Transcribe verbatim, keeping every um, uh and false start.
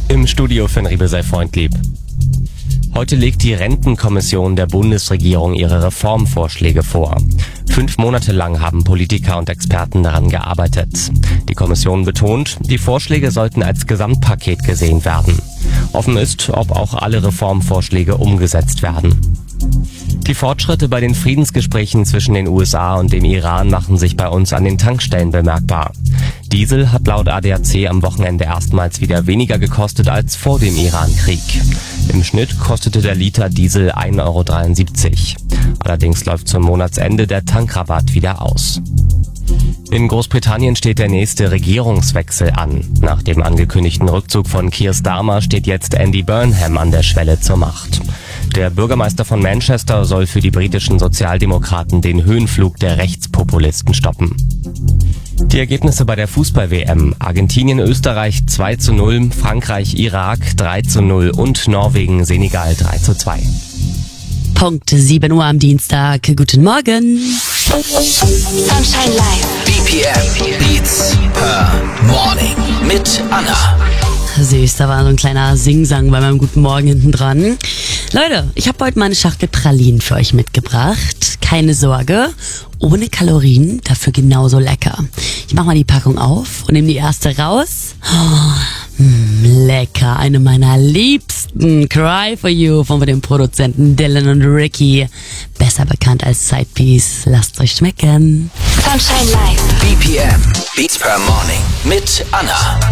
Im Studio Finn Riebel sei freundlieb. Heute legt die Rentenkommission der Bundesregierung ihre Reformvorschläge vor. Fünf Monate lang haben Politiker und Experten daran gearbeitet. Die Kommission betont, die Vorschläge sollten als Gesamtpaket gesehen werden. Offen ist, ob auch alle Reformvorschläge umgesetzt werden. Die Fortschritte bei den Friedensgesprächen zwischen den U S A und dem Iran machen sich bei uns an den Tankstellen bemerkbar. Diesel hat laut A D A C am Wochenende erstmals wieder weniger gekostet als vor dem Iran-Krieg. Im Schnitt kostete der Liter Diesel ein Euro dreiundsiebzig. Allerdings läuft zum Monatsende der Tankrabatt wieder aus. In Großbritannien steht der nächste Regierungswechsel an. Nach dem angekündigten Rückzug von Keir Starmer steht jetzt Andy Burnham an der Schwelle zur Macht. Der Bürgermeister von Manchester soll für die britischen Sozialdemokraten den Höhenflug der Rechtspopulisten stoppen. Die Ergebnisse bei der Fußball-W M. Argentinien, Österreich zwei zu null, Frankreich, Irak drei zu null und Norwegen, Senegal drei zu zwei. Punkt sieben Uhr am Dienstag. Guten Morgen. Sunshine Live. B P M Beats per Morning mit Anna. Süß, da war so ein kleiner Singsang bei meinem Guten Morgen hinten dran. Leute, ich habe heute mal eine Schachtel Pralinen für euch mitgebracht. Keine Sorge, ohne Kalorien, dafür genauso lecker. Ich mache mal die Packung auf und nehme die erste raus. Oh, mh, lecker, eine meiner liebsten. Cry for You von den Produzenten Dylan und Ricky. Besser bekannt als Sidepiece. Lasst euch schmecken. Sunshine Live. B P M Beats per Morning mit Anna.